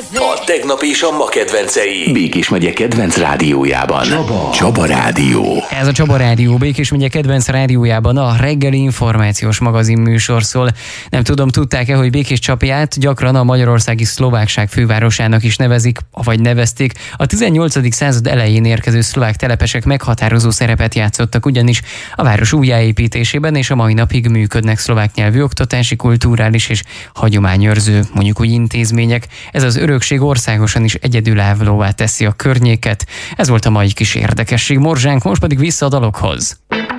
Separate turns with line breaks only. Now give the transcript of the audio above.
A tegnap és a ma kedvencei.
Békés megye kedvenc rádiójában. Csaba Rádió.
Ez a Csaba Rádió, Békés megye kedvenc rádiójában a reggeli információs magazin műsor szól. Nem tudom, tudták-e, hogy Békés Csapját gyakran a magyarországi szlovákság fővárosának is nevezik, vagy nevezték. A 18. század elején érkező szlovák telepesek meghatározó szerepet játszottak, ugyanis a város újjáépítésében és a mai napig működnek szlovák nyelvű oktatási, kulturális és hagyományőrző, mondjuk úgy intézmények. Ez az örökség országosan is egyedülállóvá teszi a környéket. Ez volt a mai kis érdekesség morzsánk, most pedig vissza a dalokhoz.